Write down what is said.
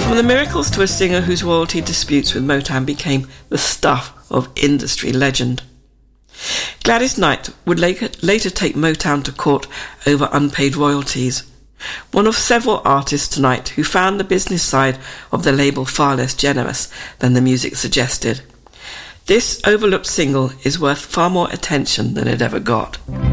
From the miracles to a singer whose royalty disputes with Motown became the stuff of industry legend. Gladys Knight would later take Motown to court over unpaid royalties. One of several artists tonight who found the business side of the label far less generous than the music suggested. This overlooked single is worth far more attention than it ever got.